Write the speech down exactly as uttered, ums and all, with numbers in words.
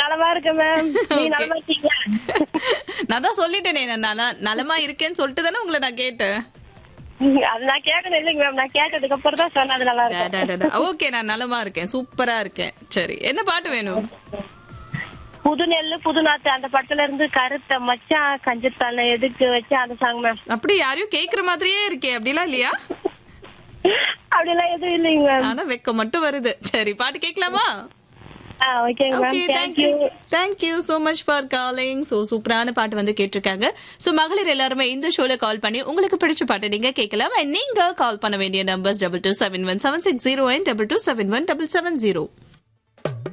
நலமா இருக்கேன் மேம். நீ Okay. நலமா இருக்கீங்களா? நான் தான் சொல்லிட்டேனே நான் நல- நலமா இருக்கேன்னு சொல்லிட்டு தானே உங்களை நான் கேட்டேன். அது நான் கேட்கணும் இல்லைங்க மேம். நான் கேட்டதுக்கு அப்புறம் தான் சொன்னது நல்லா இருக்கும். ஓகே, நான் நலமா இருக்கேன், சூப்பரா இருக்கேன். சரி, என்ன பாட்டு வேணும்? புது நெல்லு புது நாத்து அந்த படத்துல இருந்து கருத்த மச்சான் கஞ்சத்தால எதுக்கு வச்சு அந்த சாங் மேம். அப்படி யாரையும் கேக்குற மாதிரியே இருக்கே, அப்படிலாம் இல்லையா? அப்படிலாம் எதுவும் இல்லைங்க மேம். ஆனா வெக்கம் மட்டும் வருது. சரி, பாட்டு கேட்கலாமா? ஆ ஓகேங்க ma'am. Okay, thank you. Thank you so much for calling. So சூப்பரான பாட்டு வந்து கேட்டிருக்காங்க. சோ மகளிர் எல்லாருமே இந்த ஷோல கால் பண்ணி உங்களுக்கு பிடிச்ச பாட்டு நீங்க கேட்கலாம். And நீங்க கால் பண்ண வேண்டிய numbers double two seven one seven six zero and double two seven one double seven zero.